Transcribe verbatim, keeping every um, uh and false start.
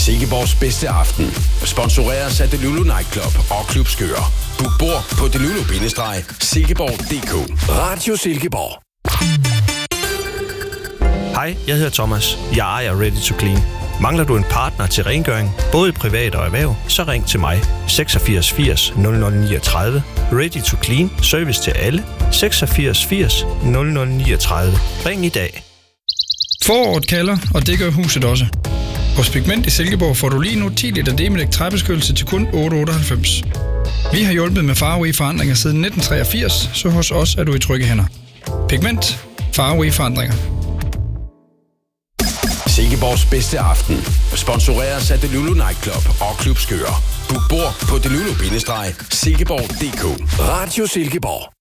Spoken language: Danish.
Silkeborgs bedste aften sponsoreres af Delulu Nightclub og Klub Skør. Book bord på delulu bindestreg silkeborg punktum d k. Radio Silkeborg. Hej, jeg hedder Thomas. Jeg ejer Ready to Clean. Mangler du en partner til rengøring, både privat og erhverv, så ring til mig. seksogfirs firs nul nul niogtredive. Ready to Clean. Service til alle. seksogfirs firs nul nul niogtredive. Ring i dag. Foråret kalder, og det gør huset også. Hos Pigment i Silkeborg får du lige nu ti liter Demilec træbeskyttelse til kun otte komma otteoghalvfems. Vi har hjulpet med farverige forandringer siden nitten treogfirs, så hos os er du i trygge hænder. Pigment. Farverige forandringer. Silkeborgs bedste aften sponsoreres af Delulu Nightclub og Klub Skør. Book bord på delulu bindestreg silkeborg punktum d k. Radio Silkeborg.